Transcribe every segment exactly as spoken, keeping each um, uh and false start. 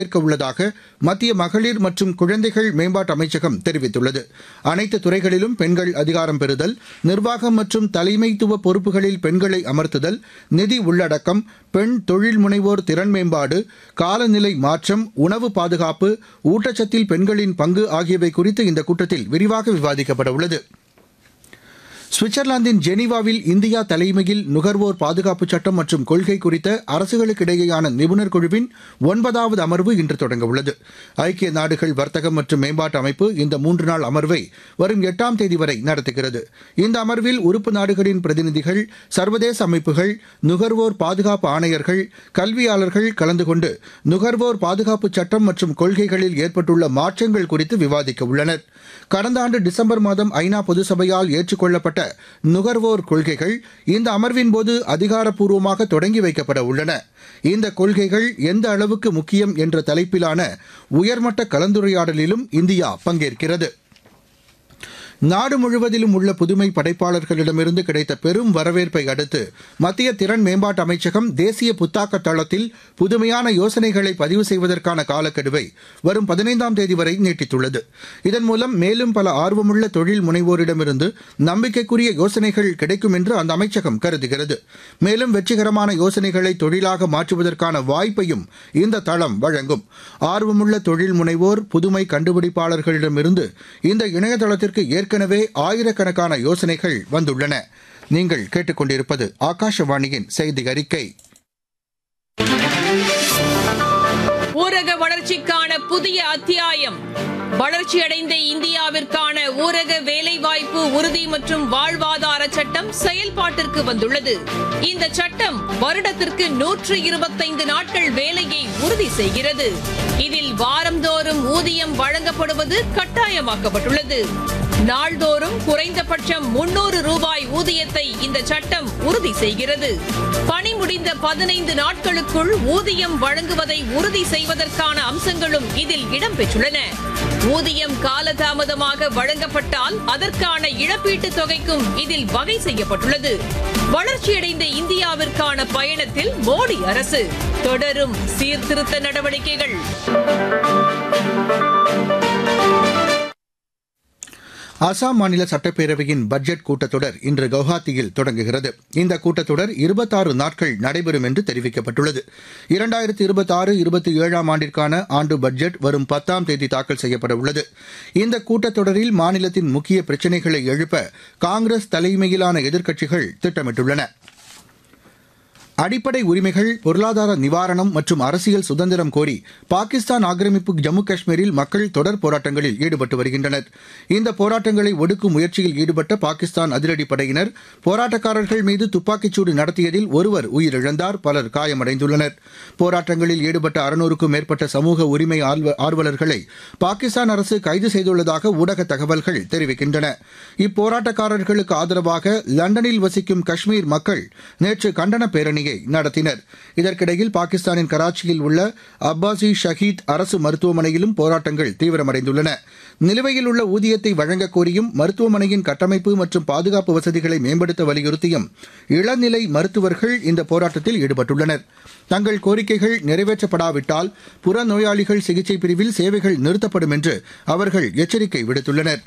ஏற்க உள்ளதாக மத்திய மகளிர் மற்றும் குழந்தைகள் மேம்பாட்டு அமைச்சகம் தெரிவித்துள்ளது. அனைத்து துறைகளிலும் பெண்கள் அதிகாரம் பெறுதல், நிர்வாகம் மற்றும் தலைமைத்துவ பொறுப்புகளில் பெண்களை அமர்த்துதல், நிதி உள்ளடக்கம், பெண் தொழில் முனைவோர் திறன் மேம்பாடு, காலநிலை மாற்றம், உணவு பாதுகாப்பு, ஊட்டச்சத்தில் பெண்களின் பங்கு ஆகியவை குறித்து இந்த கூட்டத்தில் விரிவாக விவாதிக்கப்பட உள்ளது. சுவிட்சர்லாந்தின் ஜெனீவாவில் இந்தியா தலைமையில் நுகர்வோர் பாதுகாப்பு சட்டம் மற்றும் கொள்கை குறித்த அரசுகளுக்கிடையேயான நிபுணர் குழுவின் ஒன்பதாவது அமர்வு இன்று தொடங்க உள்ளது. ஐக்கிய நாடுகள் வர்த்தகம் மற்றும் மேம்பாட்டு அமைப்பு இந்த மூன்று நாள் அமர்வை வரும் எட்டாம் தேதி வரை நடத்துகிறது. இந்த அமர்வில் உறுப்பு நாடுகளின் பிரதிநிதிகள், சர்வதேச அமைப்புகள், நுகர்வோர் பாதுகாப்பு ஆணையர்கள், கல்வியாளர்கள் கலந்து கொண்டு நுகர்வோர் பாதுகாப்பு சட்டம் மற்றும் கொள்கைகளில் ஏற்பட்டுள்ள மாற்றங்கள் குறித்து விவாதிக்க உள்ளனர். கடந்த ஆண்டு டிசம்பர் மாதம் ஐநா பொதுசபையால் ஏற்றுக்கொள்ளப்பட்ட நுகர்வோர் கொள்கைகள் இந்த அமர்வின்போது அதிகாரப்பூர்வமாக தொடங்கி வைக்கப்பட உள்ளன. இந்த கொள்கைகள் எந்த அளவுக்கு முக்கியம் என்ற தலைப்பிலான உயர்மட்ட கலந்துரையாடலிலும் இந்தியா பங்கேற்கிறது. நாடு முழுவதிலும் உள்ள புதுமை படைப்பாளர்களிடமிருந்து கிடைத்த பெரும் வரவேற்பை அடுத்து மத்திய திறன் மேம்பாட்டு அமைச்சகம் தேசிய புத்தாக்க தளத்தில் புதுமையான யோசனைகளை பதிவு செய்வதற்கான காலக்கெடுவை வரும் பதினைந்தாம் தேதி வரை நீட்டித்துள்ளது. இதன் மூலம் மேலும் பல ஆர்வமுள்ள தொழில் முனைவோரிடமிருந்து நம்பிக்கைக்குரிய யோசனைகள் கிடைக்கும் என்று அந்த அமைச்சகம் கருதுகிறது. மேலும் வெற்றிகரமான யோசனைகளை தொழிலாக மாற்றுவதற்கான வாய்ப்பையும் இந்த தளம் வழங்கும். ஆர்வமுள்ள தொழில் முனைவோர், புதுமை கண்டுபிடிப்பாளர்களிடமிருந்து இந்த இணையதளத்திற்கு ஏற்க ஏற்கனவே ஆயிரக்கணக்கான யோசனைகள் வந்துள்ளன. நீங்கள் கேட்டுக்கொண்டிருப்பது ஆகாஷவாணியின் செய்தி அறிக்கை. ஊரக வளர்ச்சிக்கான புதிய அத்தியாயம். வளர்ச்சியடைந்த இந்தியாவிற்கான ஊரக வேலைவாய்ப்பு உறுதி மற்றும் வாழ்வாதார சட்டம் செயல்பாட்டிற்கு வந்துள்ளது. இந்த சட்டம் வருடத்திற்கு நூற்று இருபத்தைந்து நாட்கள் வேலையை உறுதி செய்கிறது. இதில் வாரந்தோறும் ஊதியம் வழங்கப்படுவது கட்டாயமாக்கப்பட்டுள்ளது. நாள்தோறும் குறைந்தபட்சம் முன்னூறு ரூபாய் ஊதியத்தை இந்த சட்டம் உறுதி செய்கிறது. பணி முடிந்த பதினைந்து நாட்களுக்குள் ஊதியம் வழங்குவதை உறுதி செய்வதற்கான அம்சங்களும் இதில் இடம்பெற்றுள்ளன. ஊதியம் காலதாமதமாக வழங்கப்பட்டால் அதற்கான இழப்பீட்டுத் தொகைக்கும் இதில் வகை செய்யப்பட்டுள்ளது. வளர்ச்சியடைந்த இந்தியாவிற்கான பயணத்தில் மோடி அரசு தொடரும் சீர்திருத்த நடவடிக்கைகள். அசாம் மாநில சட்டப்பேரவையின் பட்ஜெட் கூட்டத்தொடர் இன்று கவுஹாத்தியில் தொடங்குகிறது. இந்த கூட்டத்தொடர் இருபத்தாறு நாட்கள் நடைபெறும் என்று தெரிவிக்கப்பட்டுள்ளது. இரண்டாயிரத்தி இருபத்தாறு இருபத்தி ஏழாம் ஆண்டிற்கான ஆண்டு பட்ஜெட் வரும் பத்தாம் தேதி தாக்கல் செய்யப்பட உள்ளது. இந்த கூட்டத்தொடரில் மாநிலத்தின் முக்கிய பிரச்சினைகளை எழுப்ப காங்கிரஸ் தலைமையிலான எதிர்க்கட்சிகள் திட்டமிட்டுள்ளன. அடிப்படை உரிமைகள், பொருளாதார நிவாரணம் மற்றும் அரசியல் சுதந்திரம் கோரி பாகிஸ்தான் ஆக்கிரமிப்பு ஜம்மு காஷ்மீரில் மக்கள் தொடர் போராட்டங்களில் ஈடுபட்டு வருகின்றனர். இந்த போராட்டங்களை ஒடுக்கும் முயற்சியில் ஈடுபட்ட பாகிஸ்தான் அதிரடிப்படையினர் போராட்டக்காரர்கள் மீது துப்பாக்கிச்சூடு நடத்தியதில் ஒருவர் உயிரிழந்தார், பலர் காயமடைந்துள்ளனர். போராட்டங்களில் ஈடுபட்ட அறுநூறுக்கும் மேற்பட்ட சமூக உரிமை ஆர்வலர்களை பாகிஸ்தான் அரசு கைது செய்துள்ளதாக ஊடக தகவல்கள் தெரிவிக்கின்றன. இப்போராட்டக்காரர்களுக்கு ஆதரவாக லண்டனில் வசிக்கும் காஷ்மீர் மக்கள் நேற்று கண்டன பேரணியை நடத்தினர். இதற்கிடையில் பாகிஸ்தானின் கராச்சியில் உள்ள அப்பாசி ஷஹீத் அரசு மருத்துவமனையிலும் போராட்டங்கள் தீவிரமடைந்துள்ளன. நிலுவையில் உள்ள ஊதியத்தை வழங்கக் கோரியும் மருத்துவமனையின் கட்டமைப்பு மற்றும் பாதுகாப்பு வசதிகளை மேம்படுத்த வலியுறுத்தியும் இளநிலை மருத்துவர்கள் இந்த போராட்டத்தில் ஈடுபட்டுள்ளனர். தங்கள் கோரிக்கைகள் நிறைவேற்றப்படாவிட்டால் புறநோயாளிகள் சிகிச்சை பிரிவில் சேவைகள் நிறுத்தப்படும் என்று அவர்கள் எச்சரிக்கை விடுத்துள்ளனர்.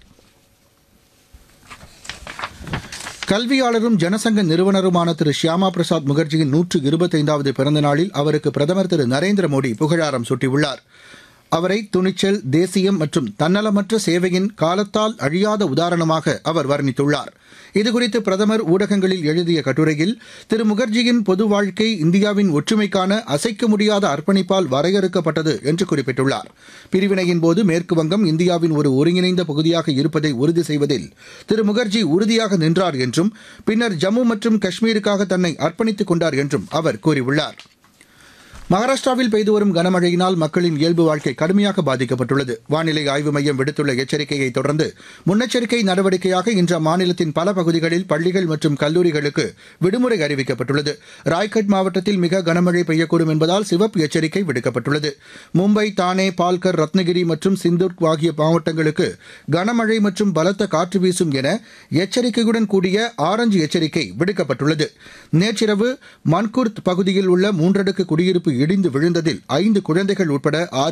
கல்வியாளரும் ஜனசங்க நிறுவனருமான திரு ஷியாமா பிரசாத் முகர்ஜியின் நூற்று இருபத்தைந்தாவது பிறந்த நாளில் அவருக்கு பிரதமர் திரு நரேந்திர மோடி புகழாரம் சூட்டியுள்ளார். அவரை துணிச்சல், தேசியம் மற்றும் தன்னலமற்ற சேவையின் காலத்தால் அழியாத உதாரணமாக அவர் வர்ணித்துள்ளார். இதுகுறித்து பிரதமர் ஊடகங்களில் எழுதிய கட்டுரையில் திரு முகர்ஜியின் பொது வாழ்க்கை இந்தியாவின் ஒற்றுமைக்கான அசைக்க முடியாத அர்ப்பணிப்பால் வரையறுக்கப்பட்டது என்று குறிப்பிட்டுள்ளார். பிரிவினையின் போது மேற்குவங்கம் இந்தியாவின் ஒரு ஒருங்கிணைந்த பகுதியாக இருப்பதை உறுதி செய்வதில் திரு முகர்ஜி உறுதியாக நின்றார் என்றும் பின்னர் ஜம்மு மற்றும் காஷ்மீருக்காக தன்னை அர்ப்பணித்துக் கொண்டார் என்றும் அவர் கூறியுள்ளார். மகாராஷ்டிராவில் பெய்து வரும் கனமழையினால் மக்களின் இயல்பு வாழ்க்கை கடுமையாக பாதிக்கப்பட்டுள்ளது. வானிலை ஆய்வு மையம் விடுத்துள்ள எச்சரிக்கையை தொடர்ந்து முன்னெச்சரிக்கை நடவடிக்கையாக இன்று அம்மாநிலத்தின் பல பகுதிகளில் பள்ளிகள் மற்றும் கல்லூரிகளுக்கு விடுமுறை அறிவிக்கப்பட்டுள்ளது. ராய்கட் மாவட்டத்தில் மிக கனமழை பெய்யக்கூடும் என்பதால் சிவப்பு எச்சரிக்கை விடுக்கப்பட்டுள்ளது. மும்பை, தானே, பால்கர், ரத்னகிரி மற்றும் சிந்தூர் ஆகிய மாவட்டங்களுக்கு கனமழை மற்றும் பலத்த காற்று வீசும் என எச்சரிக்கையுடன் கூடிய ஆரஞ்சு எச்சரிக்கை விடுக்கப்பட்டுள்ளது. நேற்றிரவு மன்குர்த் பகுதியில் உள்ள மூன்றடுக்கு குடியிருப்பு இடிந்து விழுந்ததில் ஐந்து குழந்தைகள் உட்பட ஆறு